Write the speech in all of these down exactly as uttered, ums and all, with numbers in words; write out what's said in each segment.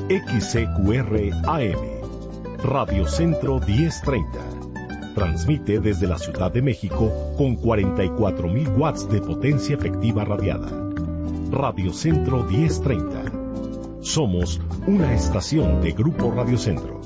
X C Q R A M, Radio Centro diez treinta. Transmite desde la Ciudad de México con cuarenta y cuatro mil watts de potencia efectiva radiada. Radio Centro diez treinta. Somos una estación de Grupo Radio Centro.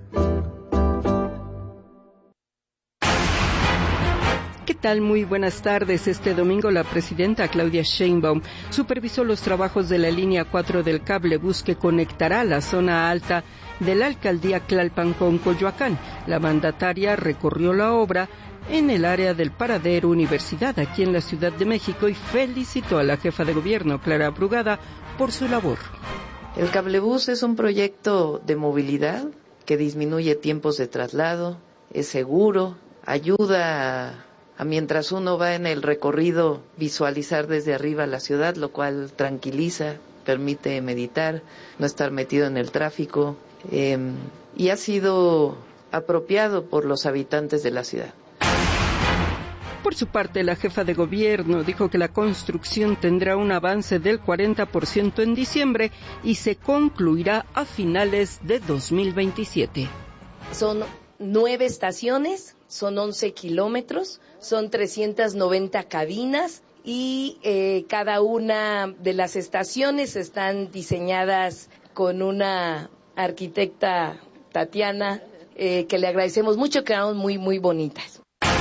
¿Qué tal? Muy buenas tardes. Este domingo la presidenta Claudia Sheinbaum supervisó los trabajos de la línea cuatro del cablebús que conectará la zona alta de la alcaldía Tlalpan con Coyoacán. La mandataria recorrió la obra en el área del Paradero Universidad, aquí en la Ciudad de México, y felicitó a la jefa de gobierno, Clara Brugada, por su labor. El cablebús es un proyecto de movilidad que disminuye tiempos de traslado, es seguro, ayuda a, a mientras uno va en el recorrido visualizar desde arriba la ciudad, lo cual tranquiliza, permite meditar, no estar metido en el tráfico, eh, y ha sido apropiado por los habitantes de la ciudad. Por su parte, la jefa de gobierno dijo que la construcción tendrá un avance del cuarenta por ciento en diciembre y se concluirá a finales de dos mil veintisiete. Son nueve estaciones, son once kilómetros, son trescientas noventa cabinas y eh, cada una de las estaciones están diseñadas con una arquitecta, Tatiana, eh, que le agradecemos mucho, quedaron muy, muy bonitas.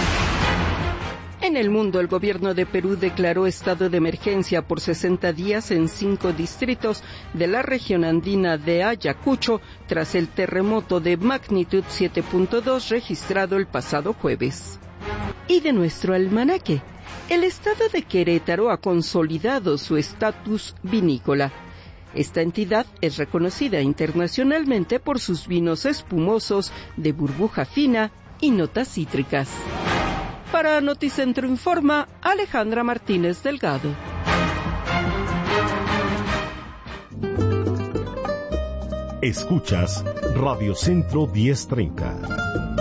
En el mundo, el gobierno de Perú declaró estado de emergencia por sesenta días en cinco distritos de la región andina de Ayacucho tras el terremoto de magnitud siete punto dos registrado el pasado jueves. Y de nuestro almanaque, el estado de Querétaro ha consolidado su estatus vinícola. Esta entidad es reconocida internacionalmente por sus vinos espumosos de burbuja fina y notas cítricas. Para Noticentro Informa, Alejandra Martínez Delgado. Escuchas Radio Centro diez treinta.